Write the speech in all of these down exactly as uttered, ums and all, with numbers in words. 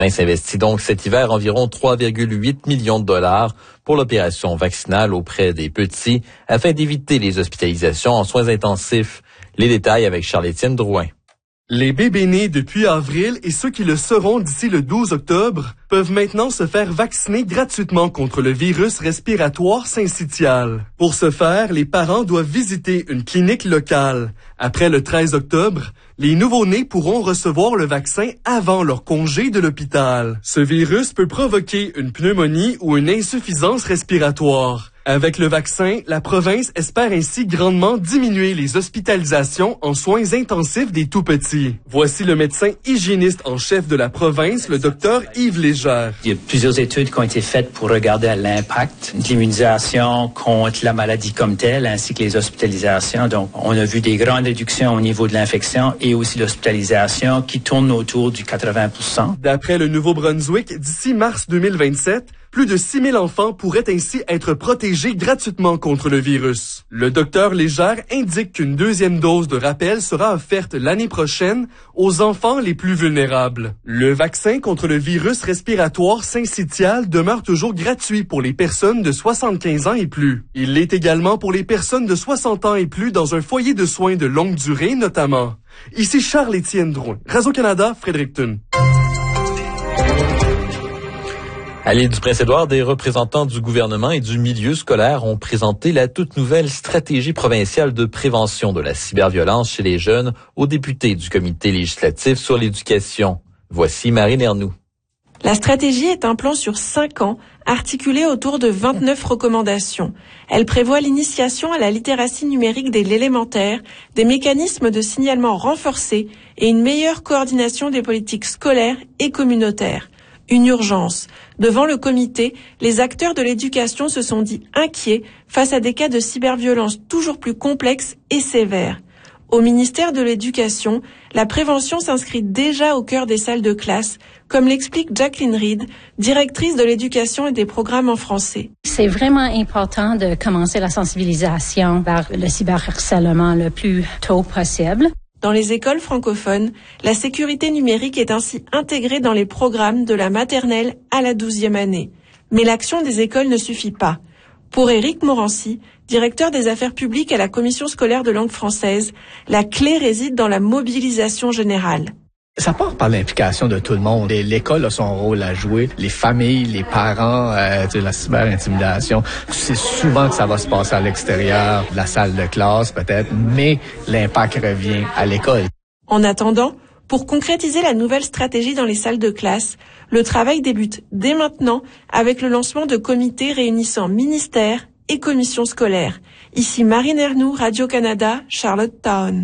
On s'investit donc cet hiver environ trois virgule huit millions de dollars pour l'opération vaccinale auprès des petits afin d'éviter les hospitalisations en soins intensifs. Les détails avec Charles-Étienne Drouin. Les bébés nés depuis avril et ceux qui le seront d'ici le douze octobre peuvent maintenant se faire vacciner gratuitement contre le virus respiratoire syncytial. Pour ce faire, les parents doivent visiter une clinique locale. Après le treize octobre, les nouveau-nés pourront recevoir le vaccin avant leur congé de l'hôpital. Ce virus peut provoquer une pneumonie ou une insuffisance respiratoire. Avec le vaccin, la province espère ainsi grandement diminuer les hospitalisations en soins intensifs des tout-petits. Voici le médecin hygiéniste en chef de la province, le docteur Yves Légère. Il y a plusieurs études qui ont été faites pour regarder l'impact de l'immunisation contre la maladie comme telle, ainsi que les hospitalisations. Donc, on a vu des grandes réductions au niveau de l'infection et aussi l'hospitalisation qui tournent autour du quatre-vingts pour cent. D'après le Nouveau-Brunswick, d'ici mars deux mille vingt-sept, plus de six mille enfants pourraient ainsi être protégés gratuitement contre le virus. Le docteur Légère indique qu'une deuxième dose de rappel sera offerte l'année prochaine aux enfants les plus vulnérables. Le vaccin contre le virus respiratoire syncytial demeure toujours gratuit pour les personnes de soixante-quinze ans et plus. Il l'est également pour les personnes de soixante ans et plus dans un foyer de soins de longue durée notamment. Ici Charles-Étienne Drouin, Radio-Canada, Fredericton. À l'île du Prince-Édouard, des représentants du gouvernement et du milieu scolaire ont présenté la toute nouvelle stratégie provinciale de prévention de la cyberviolence chez les jeunes aux députés du comité législatif sur l'éducation. Voici Marine Ernoux. La stratégie est un plan sur cinq ans, articulé autour de vingt-neuf recommandations. Elle prévoit l'initiation à la littératie numérique dès l'élémentaire, des mécanismes de signalement renforcés et une meilleure coordination des politiques scolaires et communautaires. Une urgence. Devant le comité, les acteurs de l'éducation se sont dit inquiets face à des cas de cyberviolence toujours plus complexes et sévères. Au ministère de l'Éducation, la prévention s'inscrit déjà au cœur des salles de classe, comme l'explique Jacqueline Reed, directrice de l'éducation et des programmes en français. C'est vraiment important de commencer la sensibilisation vers le cyberharcèlement le plus tôt possible. Dans les écoles francophones, la sécurité numérique est ainsi intégrée dans les programmes de la maternelle à la douzième année. Mais l'action des écoles ne suffit pas. Pour Éric Morancy, directeur des affaires publiques à la Commission scolaire de langue française, la clé réside dans la mobilisation générale. Ça part par l'implication de tout le monde. L'école a son rôle à jouer, les familles, les parents, euh, la cyber-intimidation. C'est souvent que ça va se passer à l'extérieur de la salle de classe peut-être, mais l'impact revient à l'école. En attendant, pour concrétiser la nouvelle stratégie dans les salles de classe, le travail débute dès maintenant avec le lancement de comités réunissant ministères et commissions scolaires. Ici Marine Ernoux, Radio-Canada, Charlottetown.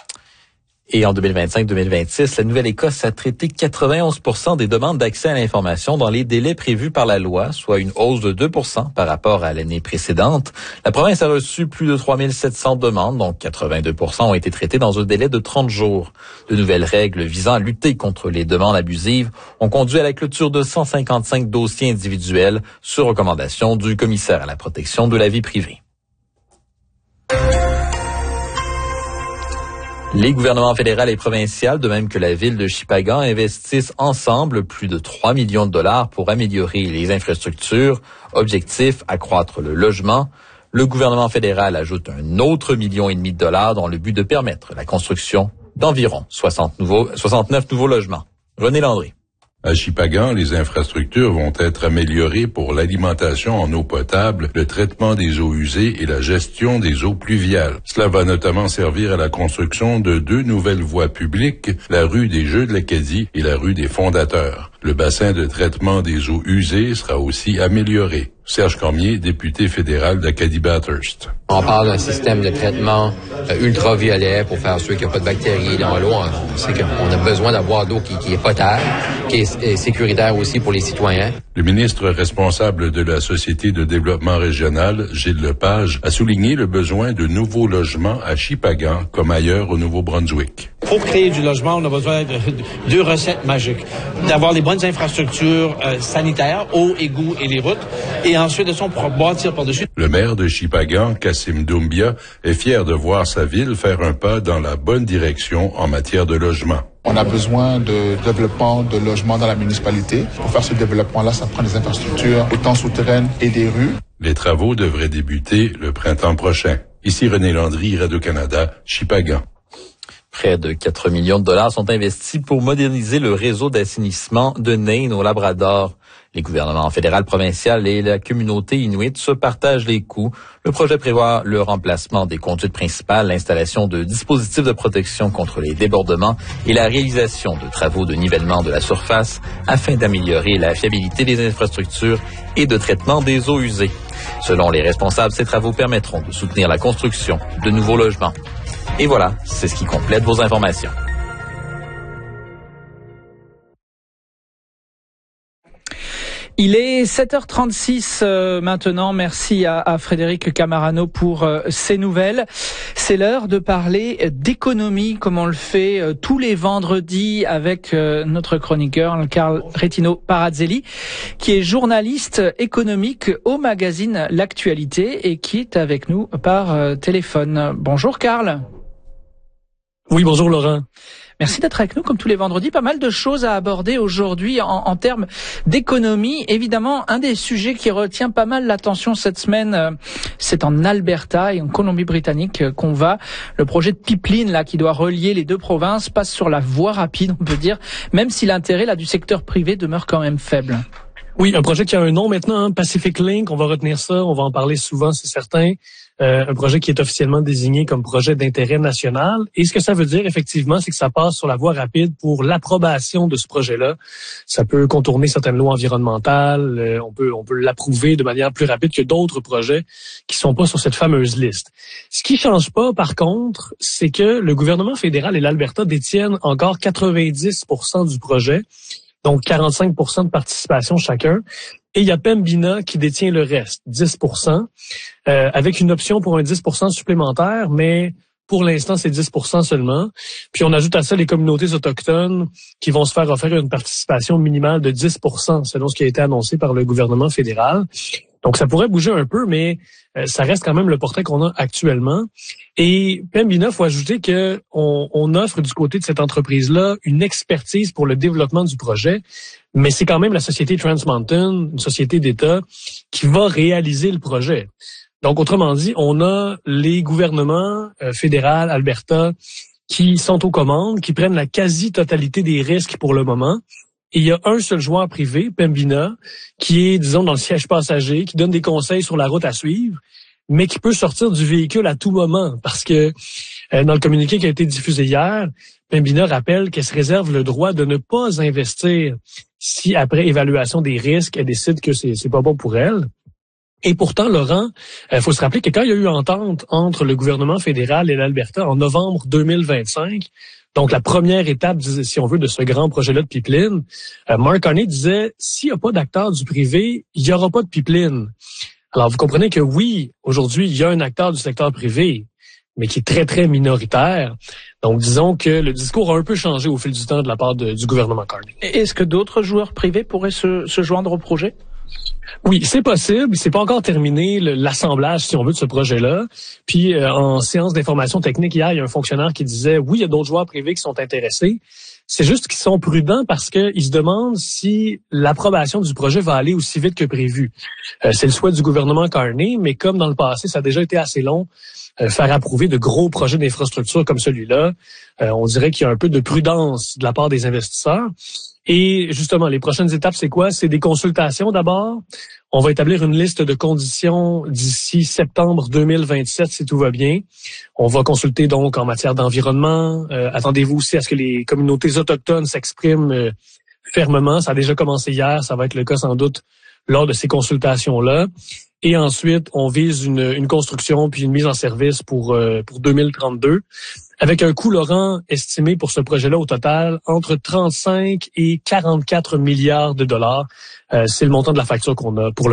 Et en deux mille vingt-cinq deux mille vingt-six, la Nouvelle-Écosse a traité quatre-vingt-onze pour cent des demandes d'accès à l'information dans les délais prévus par la loi, soit une hausse de deux pour cent par rapport à l'année précédente. La province a reçu plus de trois mille sept cents demandes, donc quatre-vingt-deux pour cent ont été traitées dans un délai de trente jours. De nouvelles règles visant à lutter contre les demandes abusives ont conduit à la clôture de cent cinquante-cinq dossiers individuels sur recommandation du commissaire à la protection de la vie privée. Les gouvernements fédéral et provincial, de même que la ville de Shippagan, investissent ensemble plus de trois millions de dollars pour améliorer les infrastructures. Objectif, accroître le logement. Le gouvernement fédéral ajoute un autre million et demi de dollars dans le but de permettre la construction d'environ soixante nouveaux, soixante-neuf nouveaux logements. René Landry. À Shippagan, les infrastructures vont être améliorées pour l'alimentation en eau potable, le traitement des eaux usées et la gestion des eaux pluviales. Cela va notamment servir à la construction de deux nouvelles voies publiques, la rue des Jeux de l'Acadie et la rue des Fondateurs. Le bassin de traitement des eaux usées sera aussi amélioré. Serge Cormier, député fédéral d'Acadie-Bathurst. On parle d'un système de traitement euh, ultraviolet pour faire sûr qu'il n'y a pas de bactéries dans l'eau. On sait qu'on a besoin d'avoir d'eau qui, qui est potable, qui est, est sécuritaire aussi pour les citoyens. Le ministre responsable de la Société de développement régional, Gilles Lepage, a souligné le besoin de nouveaux logements à Shippagan comme ailleurs au Nouveau-Brunswick. Pour créer du logement, on a besoin de, de deux recettes magiques. D'avoir les bonnes bonnes infrastructures euh, sanitaires, eau, égouts et les routes. Et ensuite, de ça, on pourra bâtir par-dessus. Le maire de Shippagan, Kassim Doumbia, est fier de voir sa ville faire un pas dans la bonne direction en matière de logement. On a besoin de développement de logements dans la municipalité. Pour faire ce développement-là, ça prend des infrastructures, autant souterraines et des rues. Les travaux devraient débuter le printemps prochain. Ici René Landry, Radio-Canada, Shippagan. Près de quatre millions de dollars sont investis pour moderniser le réseau d'assainissement de Nain au Labrador. Les gouvernements fédéral, provincial et la communauté inuit se partagent les coûts. Le projet prévoit le remplacement des conduites principales, l'installation de dispositifs de protection contre les débordements et la réalisation de travaux de nivellement de la surface afin d'améliorer la fiabilité des infrastructures et de traitement des eaux usées. Selon les responsables, ces travaux permettront de soutenir la construction de nouveaux logements. Et voilà, c'est ce qui complète vos informations. Il est sept heures trente-six euh, maintenant. Merci à, à Frédéric Camarano pour euh, ces nouvelles. C'est l'heure de parler d'économie, comme on le fait euh, tous les vendredis avec euh, notre chroniqueur, Carl Retino Parazzelli, qui est journaliste économique au magazine L'Actualité et qui est avec nous par euh, téléphone. Bonjour Carl. Oui, bonjour Laurent. Merci d'être avec nous comme tous les vendredis. Pas mal de choses à aborder aujourd'hui en, en termes d'économie. Évidemment, un des sujets qui retient pas mal l'attention cette semaine, euh, c'est en Alberta et en Colombie-Britannique euh, qu'on va. Le projet de pipeline là qui doit relier les deux provinces passe sur la voie rapide, on peut dire, même si l'intérêt là du secteur privé demeure quand même faible. Oui, un projet qui a un nom maintenant, hein, Pacific Link. On va retenir ça, on va en parler souvent, c'est certain. Euh, un projet qui est officiellement désigné comme projet d'intérêt national. Et ce que ça veut dire, effectivement, c'est que ça passe sur la voie rapide pour l'approbation de ce projet-là. Ça peut contourner certaines lois environnementales. Euh, on peut, on peut l'approuver de manière plus rapide que d'autres projets qui sont pas sur cette fameuse liste. Ce qui change pas, par contre, c'est que le gouvernement fédéral et l'Alberta détiennent encore quatre-vingt-dix pour cent du projet. Donc quarante-cinq pour cent de participation chacun. Et il y a Pembina qui détient le reste, dix pour cent, euh, avec une option pour un dix pour cent supplémentaire, mais pour l'instant, c'est dix pour cent seulement. Puis on ajoute à ça les communautés autochtones qui vont se faire offrir une participation minimale de dix pour cent, selon ce qui a été annoncé par le gouvernement fédéral. Donc ça pourrait bouger un peu, mais euh, ça reste quand même le portrait qu'on a actuellement. Et Pembina, faut ajouter que on, on offre du côté de cette entreprise-là une expertise pour le développement du projet, mais c'est quand même la société Trans Mountain, une société d'État, qui va réaliser le projet. Donc, autrement dit, on a les gouvernements euh, fédéral, Alberta, qui sont aux commandes, qui prennent la quasi-totalité des risques pour le moment. Et il y a un seul joueur privé, Pembina, qui est, disons, dans le siège passager, qui donne des conseils sur la route à suivre, mais qui peut sortir du véhicule à tout moment. Parce que euh, dans le communiqué qui a été diffusé hier, Pembina rappelle qu'elle se réserve le droit de ne pas investir si, après évaluation des risques, elle décide que c'est, c'est pas bon pour elle. Et pourtant, Laurent, il euh, faut se rappeler que quand il y a eu entente entre le gouvernement fédéral et l'Alberta en novembre deux mille vingt-cinq, donc la première étape, si on veut, de ce grand projet-là de pipeline, euh, Mark Carney disait, s'il n'y a pas d'acteurs du privé, il n'y aura pas de pipeline. Alors, vous comprenez que oui, aujourd'hui, il y a un acteur du secteur privé, mais qui est très, très minoritaire. Donc, disons que le discours a un peu changé au fil du temps de la part de, du gouvernement Carney. Est-ce que d'autres joueurs privés pourraient se, se joindre au projet? Oui, c'est possible. C'est pas encore terminé le, l'assemblage, si on veut, de ce projet-là. Puis, euh, en séance d'information technique hier, il y a un fonctionnaire qui disait, oui, il y a d'autres joueurs privés qui sont intéressés. C'est juste qu'ils sont prudents parce qu'ils se demandent si l'approbation du projet va aller aussi vite que prévu. Euh, c'est le souhait du gouvernement Carney, mais comme dans le passé, ça a déjà été assez long, euh, faire approuver de gros projets d'infrastructure comme celui-là, euh, on dirait qu'il y a un peu de prudence de la part des investisseurs. Et justement, les prochaines étapes, c'est quoi? C'est des consultations d'abord. On va établir une liste de conditions d'ici septembre deux mille vingt-sept, si tout va bien. On va consulter donc en matière d'environnement. Euh, attendez-vous aussi à ce que les communautés autochtones s'expriment euh, fermement. Ça a déjà commencé hier, ça va être le cas sans doute lors de ces consultations-là. Et ensuite, on vise une, une construction puis une mise en service pour, euh, pour deux mille trente-deux. Avec un coût, Laurent, estimé pour ce projet-là au total entre trente-cinq et quarante-quatre milliards de dollars. Euh, c'est le montant de la facture qu'on a pour le moment.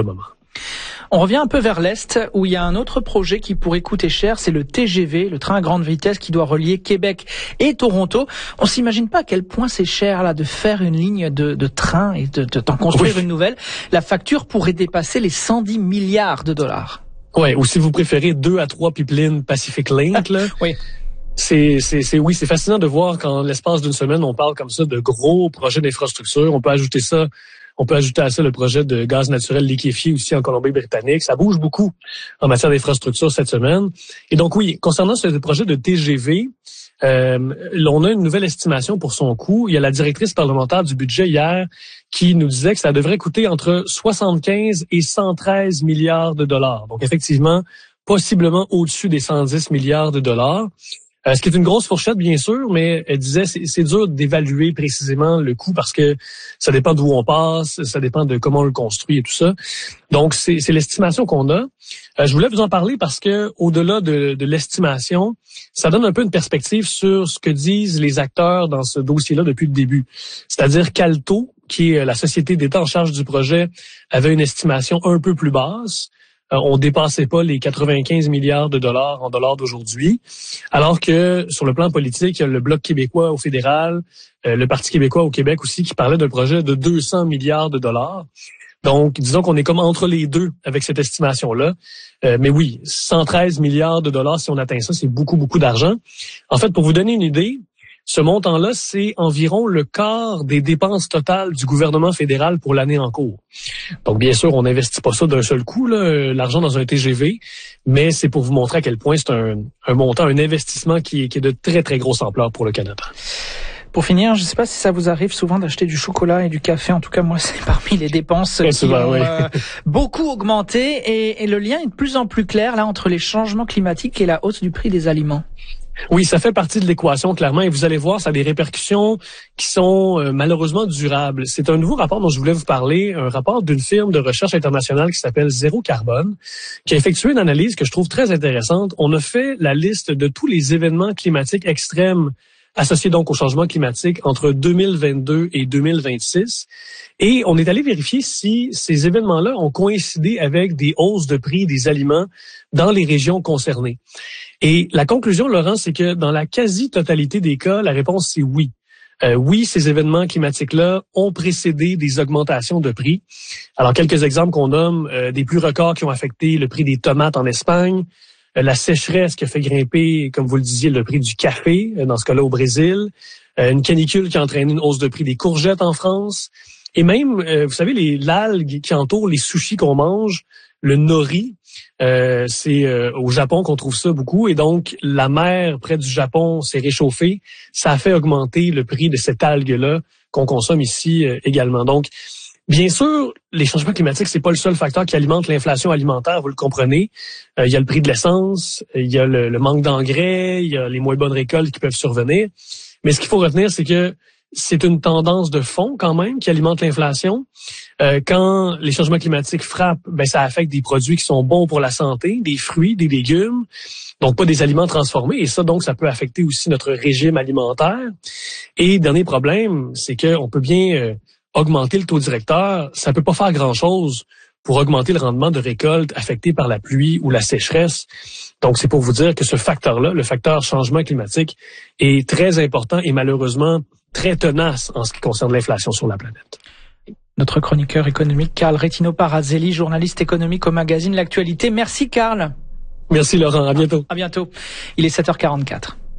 On revient un peu vers l'Est, où il y a un autre projet qui pourrait coûter cher, c'est le T G V, le train à grande vitesse qui doit relier Québec et Toronto. On s'imagine pas à quel point c'est cher là de faire une ligne de, de train et de, de, d'en construire oui. une nouvelle. La facture pourrait dépasser les cent dix milliards de dollars. Ouais, ou si vous préférez deux à trois pipelines Pacific Link, là. oui. C'est, c'est, c'est, oui, c'est fascinant de voir qu'en l'espace d'une semaine, on parle comme ça de gros projets d'infrastructure. On peut ajouter ça On peut ajouter à ça le projet de gaz naturel liquéfié aussi en Colombie-Britannique. Ça bouge beaucoup en matière d'infrastructure cette semaine. Et donc oui, concernant ce projet de T G V, euh, on a une nouvelle estimation pour son coût. Il y a la directrice parlementaire du budget hier qui nous disait que ça devrait coûter entre soixante-quinze et cent treize milliards de dollars. Donc effectivement, possiblement au-dessus des cent dix milliards de dollars. Euh, ce qui est une grosse fourchette, bien sûr, mais elle disait c'est, c'est dur d'évaluer précisément le coût parce que ça dépend d'où on passe, ça dépend de comment on le construit et tout ça. Donc, c'est, c'est l'estimation qu'on a. Euh, je voulais vous en parler parce que au-delà de, de l'estimation, ça donne un peu une perspective sur ce que disent les acteurs dans ce dossier-là depuis le début. C'est-à-dire qu'Alto, qui est la société d'État en charge du projet, avait une estimation un peu plus basse. Euh, on dépassait pas les quatre-vingt-quinze milliards de dollars en dollars d'aujourd'hui, alors que sur le plan politique, il y a le Bloc québécois au fédéral, euh, le Parti québécois au Québec aussi, qui parlait d'un projet de deux cents milliards de dollars. Donc, disons qu'on est comme entre les deux avec cette estimation-là. Euh, mais oui, cent treize milliards de dollars, si on atteint ça, c'est beaucoup, beaucoup d'argent. En fait, pour vous donner une idée, ce montant-là, c'est environ le quart des dépenses totales du gouvernement fédéral pour l'année en cours. Donc, bien sûr, on n'investit pas ça d'un seul coup, là, l'argent dans un T G V, mais c'est pour vous montrer à quel point c'est un, un montant, un investissement qui est, qui est de très, très grosse ampleur pour le Canada. Pour finir, je ne sais pas si ça vous arrive souvent d'acheter du chocolat et du café. En tout cas, moi, c'est parmi les dépenses qui souvent, ont oui. euh, beaucoup augmenté. Et, et le lien est de plus en plus clair là entre les changements climatiques et la hausse du prix des aliments. Oui, ça fait partie de l'équation, clairement, et vous allez voir, ça a des répercussions qui sont euh, malheureusement durables. C'est un nouveau rapport dont je voulais vous parler, un rapport d'une firme de recherche internationale qui s'appelle Zéro Carbone, qui a effectué une analyse que je trouve très intéressante. On a fait la liste de tous les événements climatiques extrêmes associés donc au changement climatique entre deux mille vingt-deux et deux mille vingt-six. Et on est allé vérifier si ces événements-là ont coïncidé avec des hausses de prix des aliments dans les régions concernées. Et la conclusion, Laurent, c'est que dans la quasi-totalité des cas, la réponse, c'est oui. Euh, oui, ces événements climatiques-là ont précédé des augmentations de prix. Alors, quelques exemples qu'on nomme, euh, des plus records qui ont affecté le prix des tomates en Espagne, euh, la sécheresse qui a fait grimper, comme vous le disiez, le prix du café, euh, dans ce cas-là au Brésil, euh, une canicule qui a entraîné une hausse de prix des courgettes en France, et même, euh, vous savez, les l'algue qui entoure les sushis qu'on mange, le nori, euh, c'est euh, au Japon qu'on trouve ça beaucoup, et donc la mer près du Japon s'est réchauffée, ça a fait augmenter le prix de cette algue-là qu'on consomme ici euh, également. Donc, bien sûr, les changements climatiques, c'est pas le seul facteur qui alimente l'inflation alimentaire, vous le comprenez. Euh, il y a le prix de l'essence, il y a le, le manque d'engrais, il y a les moins bonnes récoltes qui peuvent survenir. Mais ce qu'il faut retenir, c'est que c'est une tendance de fond quand même qui alimente l'inflation. Euh, quand les changements climatiques frappent, ben ça affecte des produits qui sont bons pour la santé, des fruits, des légumes, donc pas des aliments transformés. Et ça, donc, ça peut affecter aussi notre régime alimentaire. Et dernier problème, c'est qu'on peut bien euh, augmenter le taux directeur. Ça peut pas faire grand-chose pour augmenter le rendement de récolte affecté par la pluie ou la sécheresse. Donc, c'est pour vous dire que ce facteur-là, le facteur changement climatique, est très important et malheureusement très tenace en ce qui concerne l'inflation sur la planète. Notre chroniqueur économique, Carl Retino-Parazelli, journaliste économique au magazine L'Actualité. Merci, Carl. Merci, Laurent. À bientôt. À bientôt. Il est sept heures quarante-quatre.